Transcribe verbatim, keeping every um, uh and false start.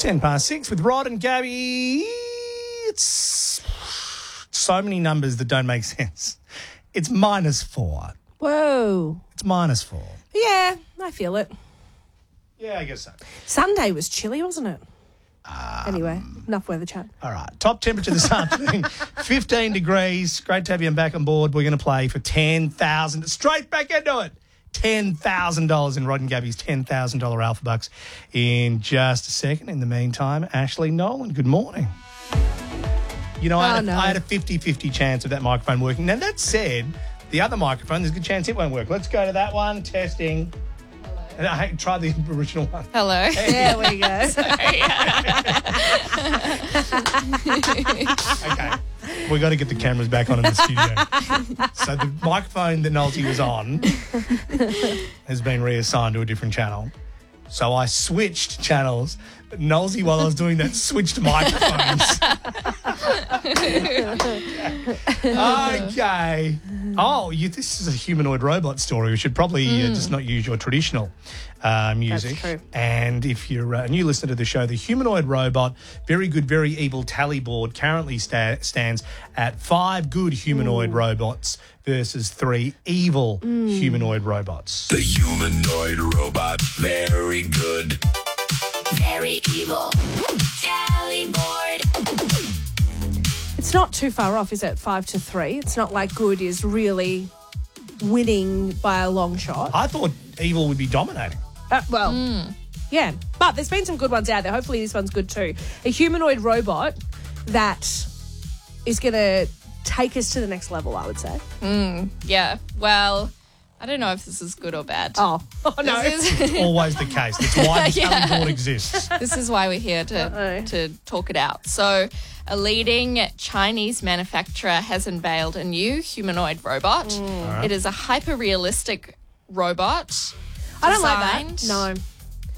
ten past six with Rod and Gabby. It's so many numbers that don't make sense. It's minus four. Whoa. It's minus four. Yeah, I feel it. Yeah, I guess so. Sunday was chilly, wasn't it? Um, anyway, enough weather chat. All right. Top temperature this afternoon, fifteen degrees. Great to have you back on board. We're going to play for ten thousand dollars. Straight back into it. ten thousand dollars in Rod and Gabby's ten thousand dollars Alpha Bucks in just a second. In the meantime, Ashley Nolan, good morning. You know, I had, Oh, a, no. I had a fifty-fifty chance of that microphone working. Now, that said, the other microphone, there's a good chance it won't work. Let's go to that one. Testing. Hello. I tried the original one. Hello. There we go. Okay. We've got to get the cameras back on in the studio. So the microphone that Nolte was on has been reassigned to a different channel. So I switched channels. But Nolte, while I was doing that, switched microphones. Okay. Oh, you, this is a humanoid robot story. We should probably uh, just not use your traditional uh, music. true. And if you're a new listener to the show, the humanoid robot, very good, very evil tally board currently sta- stands at five good humanoid robots versus three evil humanoid robots. The humanoid robot, very good. Very evil. Tally board. It's not too far off, is it? Five to three. It's not like good is really winning by a long shot. I thought evil would be dominating. Uh, well, yeah. But there's been some good ones out there. Hopefully this one's good too. A humanoid robot that is going to take us to the next level, I would say. Yeah. Well, I don't know if this is good or bad. Oh, oh no. This is, Always the case. That's why the Yeah. tally board exists. this is why we're here to Uh-oh. to talk it out. So, a leading Chinese manufacturer has unveiled a new humanoid robot. It is a hyper-realistic robot. I don't like that. designed- No.